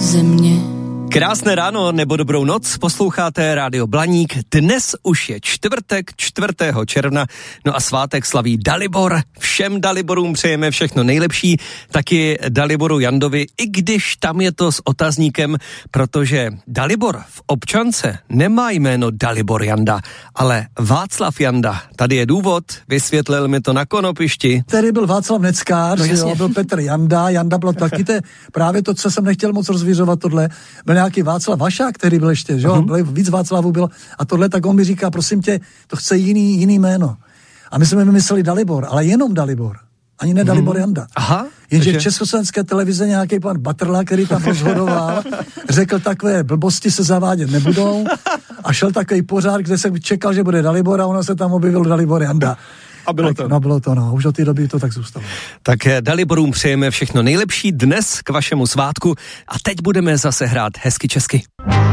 země. Krásné ráno nebo dobrou noc, posloucháte Rádio Blaník. Dnes už je čtvrtek, 4. června, no a svátek slaví Dalibor. Všem Daliborům přejeme všechno nejlepší, taky Daliboru Jandovi, i když tam je to s otazníkem, protože Dalibor v občance nemá jméno Dalibor Janda, ale Václav Janda. Tady je důvod, vysvětlil mi to na konopišti. Tady byl Václav Neckář, byl Petr Janda, Janda bylo taky právě to, co jsem nechtěl moc rozvířovat tohle. Byl nějaký Václav Vašák, který byl ještě, že jo, víc Václavů byl a tohle, tak on mi říká, prosím tě, to chce jiný jméno. A my jsme vymysleli Dalibor, ale jenom Dalibor, ani ne Dalibor Janda. Aha. Jenže v československé televize nějaký pan Batrla, který tam rozhodoval, řekl, takové blbosti se zavádět nebudou a šel takový pořád, kde jsem čekal, že bude Dalibor a ono se tam objevil Dalibor Janda. A bylo to. No bylo to, už od té doby to tak zůstalo. Tak Daliborům přejeme všechno nejlepší dnes k vašemu svátku a teď budeme zase hrát hezky česky.